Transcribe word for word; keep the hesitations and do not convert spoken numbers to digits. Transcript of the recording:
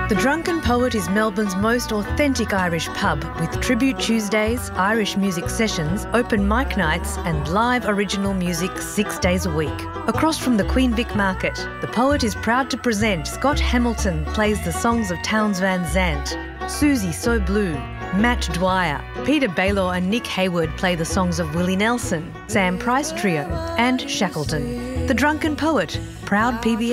The Drunken Poet is Melbourne's most authentic Irish pub, with tribute Tuesdays, Irish music sessions, open mic nights and live original music six days a week. Across from the Queen Vic Market, the Poet is proud to present Scott Hamilton plays the songs of Townes Van Zandt, Susie So Blue, Matt Dwyer, Peter Baylor and Nick Hayward play the songs of Willie Nelson, Sam Price Trio and Shackleton. The Drunken Poet, proud P B S